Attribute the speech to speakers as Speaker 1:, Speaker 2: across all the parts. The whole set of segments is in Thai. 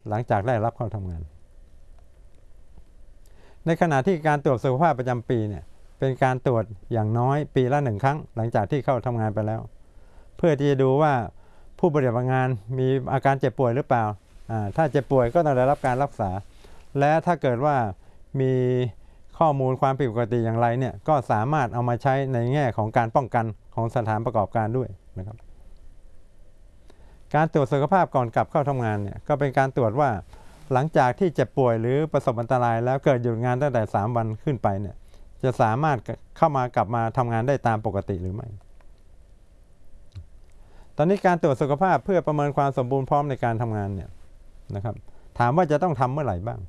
Speaker 1: หลังจากได้รับเข้าทำงานในขณะที่การตรวจสุขภาพประจำปีเนี่ยเป็นการตรวจอย่างน้อยปีละ1 ครั้งหลังจากที่เข้าทำงานไปแล้วเพื่อที่จะดูว่าผู้ปฏิบัติงานมีอาการเจ็บป่วยหรือเปล่าถ้าเจ็บป่วยก็ต้องได้รับการรักษาและถ้าเกิดว่ามีข้อมูลความผิดปกติอย่างไรเนี่ยก็สามารถเอามาใช้ในแง่ของการป้องกันของสถานประกอบการด้วยนะครับการตรวจสุขภาพก่อนกลับเข้าทำงานเนี่ยก็เป็นการตรวจว่าหลังจากที่เจ็บป่วยหรือประสบอันตรายแล้วเกิดหยุดงานตั้งแต่3 วันขึ้นไปเนี่ยจะสามารถกลับมาทำงานได้ตามปกติหรือไม่ตอนนี้การตรวจสุขภาพเพื่อประเมินความสมบูรณ์พร้อมในการทำงานเนี่ยนะครับถามว่าจะต้องทำเมื่อไหร่บ้าง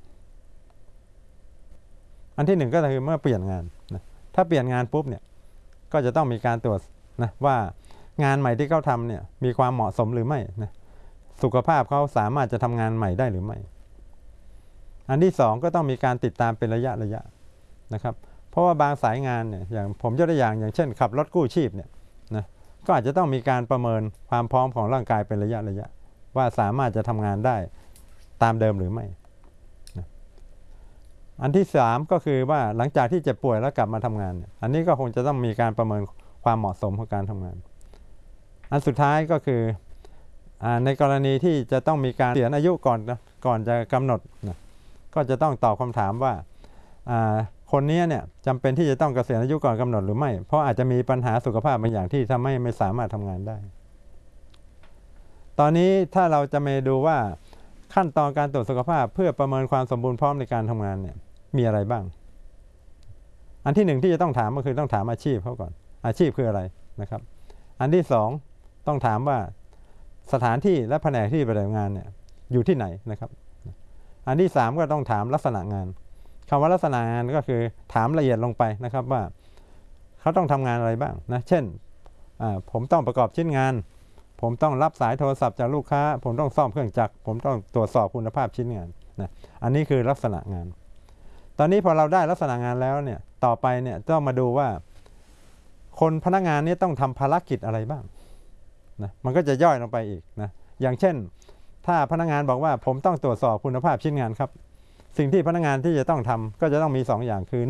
Speaker 1: อันที่1ก็คือเมื่อเปลี่ยนงานนะถ้าเปลี่ยนงานปุ๊บเนี่ยก็จะต้องมีการตรวจนะว่างานใหม่ที่เขาทำเนี่ยมีความเหมาะสมหรือไม่นะสุขภาพเขาสามารถจะทำงานใหม่ได้หรือไม่อันที่2ก็ต้องมีการติดตามเป็นระยะนะครับเพราะว่าบางสายงานเนี่ยอย่างผมยกตัวอย่างเช่นขับรถกู้ชีพเนี่ยนะก็อาจจะต้องมีการประเมินความพร้อมของร่างกายเป็นระยะว่าสามารถจะทำงานได้ตามเดิมหรือไม่นะอันที่3ก็คือว่าหลังจากที่เจ็บป่วยแล้วกลับมาทำงานอันนี้ก็คงจะต้องมีการประเมินความเหมาะสมของการทำงานอันสุดท้ายก็คือในกรณีที่จะต้องมีการเกษียณอายุก่อนจะกำหนดนะก็จะต้องตอบคำถามว่าคนนี้เนี่ยจำเป็นที่จะต้องเกษียณอายุก่อนกำหนดหรือไม่เพราะอาจจะมีปัญหาสุขภาพบางอย่างที่ทำให้ไม่สามารถทำงานได้ตอนนี้ถ้าเราจะมาดูว่าขั้นตอนการตรวจสุขภาพเพื่อประเมินความสมบูรณ์พร้อมในการทำงานเนี่ยมีอะไรบ้างอันที่1ที่จะต้องถามก็คือต้องถามอาชีพเขาก่อนอาชีพคืออะไรนะครับอันที่2ต้องถามว่าสถานที่และแผนกที่ปฏิบัติงานเนี่ยอยู่ที่ไหนนะครับอันที่3ก็ต้องถามลักษณะงานคำว่าลักษณะงานก็คือถามละเอียดลงไปนะครับว่าเขาต้องทำงานอะไรบ้างนะเช่นผมต้องประกอบชิ้นงานผมต้องรับสายโทรศัพท์จากลูกค้าผมต้องซ่อมเครื่องจักรผมต้องตรวจสอบคุณภาพชิ้นงานนะอันนี้คือลักษณะงานตอนนี้พอเราได้ลักษณะงานแล้วเนี่ยต่อไปเนี่ยต้องมาดูว่าคนพนักงานนี้ต้องทำภารกิจอะไรบ้างนะมันก็จะย่อยลงไปอีกนะอย่างเช่นถ้าพนักงานบอกว่าผมต้องตรวจสอบคุณภาพชิ้นงานครับสิ่งที่พนักงานที่จะต้องทำก็จะต้องมี2 อย่างคือ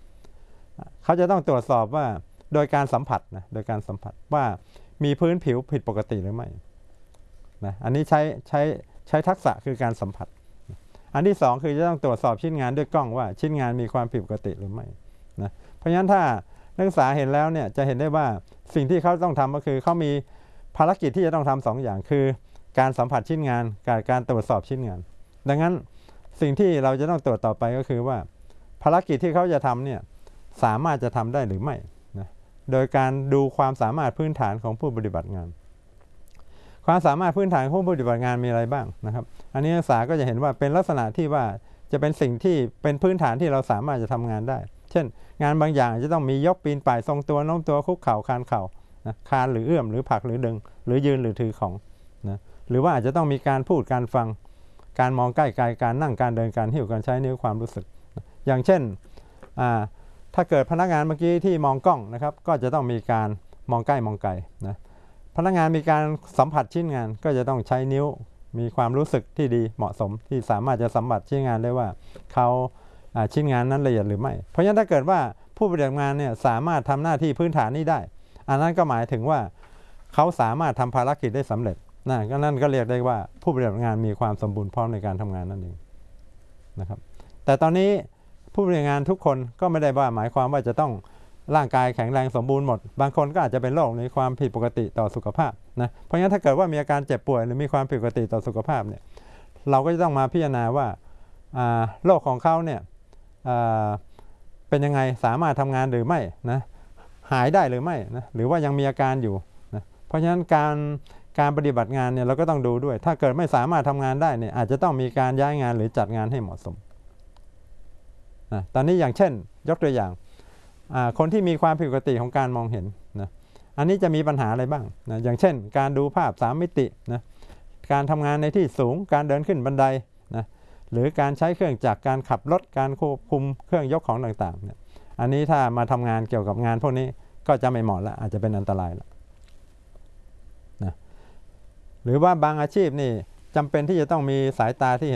Speaker 1: 1เขาจะต้องตรวจสอบว่าโดยการสัมผัสนะโดยการสัมผัสว่ามีพื้นผิวผิดปกติหรือไม่นะอันนี้ใช้ทักษะคือการสัมผัสอันที่2คือจะต้องตรวจสอบชิ้นงานด้วยกล้องว่าชิ้นงานมีความผิดปกติหรือไม่นะเพราะฉะนั้นถ้านักศึกษาเห็นแล้วเนี่ยจะเห็นได้ว่าสิ่งที่เขาต้องทำก็คือเขามีภารกิจที่จะต้องทำ2 อย่างคือการสัมผัสชิ้นงานกับการตรวจสอบชิ้นงานดังนั้นสิ่งที่เราจะต้องตรวจต่อไปก็คือว่าภารกิจที่เขาจะทำเนี่ยสามารถจะทำได้หรือไม่นะโดยการดูความสามารถพื้นฐานของผู้ปฏิบัติงานความสามารถพื้นฐานของผู้ปฏิบัติงานมีอะไรบ้างนะครับอันนี้นักศึกษาก็จะเห็นว่าเป็นลักษณะที่ว่าจะเป็นสิ่งที่เป็นพื้นฐานที่เราสามารถจะทำงานได้เช่นงานบางอย่างจะต้องมียกปีนป่ายทรงตัวโน้มตัวคุกเข่าคานเข่านะคานหรือเอื้อมหรือผลักหรือดึงหรือยืนหรือถือของนะหรือว่าอาจจะต้องมีการพูดการฟังการมองใกล้ไกลการนั่งการเดินการหิ้วการใช้นิ้วความรู้สึกอย่างเช่นถ้าเกิดพนักงานเมื่อกี้ที่มองกล้องนะครับก็จะต้องมีการมองใกล้มองไกลนะพนักงานมีการสัมผัสชิ้นงานก็จะต้องใช้นิ้วมีความรู้สึกที่ดีเหมาะสมที่สามารถจะสัมผัสชิ้นงานได้ว่าเขาชิ้นงานนั้นละเอียดหรือไม่เพราะฉะนั้นถ้าเกิดว่าผู้ปฏิบัติงานเนี่ยสามารถทำหน้าที่พื้นฐานนี้ได้อันนั้นก็หมายถึงว่าเขาสามารถทำภารกิจได้สำเร็จนั่นก็เรียกได้ว่าผู้ปฏิบัติงานมีความสมบูรณ์พร้อมในการทำงานนั่นเองนะครับแต่ตอนนี้ผู้ปฏิบัติงานทุกคนก็ไม่ได้ว่าหมายความว่าจะต้องร่างกายแข็งแรงสมบูรณ์หมดบางคนก็อาจจะเป็นโรคในความผิดปกติต่อสุขภาพนะเพราะฉะนั้นถ้าเกิดว่ามีอาการเจ็บป่วยหรือมีความผิดปกติต่อสุขภาพเนี่ยเราก็จะต้องมาพิจารณาว่าโรคของเขาเนี่ยเป็นยังไงสามารถทำงานหรือไม่นะหายได้หรือไม่นะหรือว่ายังมีอาการอยู่นะเพราะฉะนั้นการปฏิบัติงานเนี่ยเราก็ต้องดูด้วยถ้าเกิดไม่สามารถทำงานได้เนี่ยอาจจะต้องมีการย้ายงานหรือจัดงานให้เหมาะสมนะตอนนี้อย่างเช่นยกตัวอย่างคนที่มีความผิดปกติของการมองเห็นนะอันนี้จะมีปัญหาอะไรบ้างนะอย่างเช่นการดูภาพ3 มิตินะการทำงานในที่สูงการเดินขึ้นบันไดนะหรือการใช้เครื่องจักรการขับรถการควบคุมเครื่องยกของต่างๆเนี่ยอันนี้ถ้ามาทำงานเกี่ยวกับงานพวกนี้ก็จะไม่เหมาะแล้วอาจจะเป็นอันตรายแล้วนะหรือว่าบางอาชีพนี่จำเป็นที่จะต้องมีสายตาที่